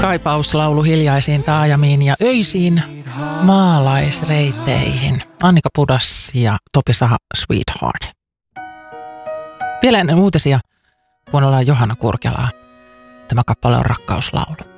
Kaipauslaulu hiljaisiin taajamiin ja öisiin maalaisreitteihin. Annika Pudas ja Topi Saha, Sweetheart. Vielä ennen uutisia kuunnellaan Johanna Kurkelaa. Tämä kappale on rakkauslaulu.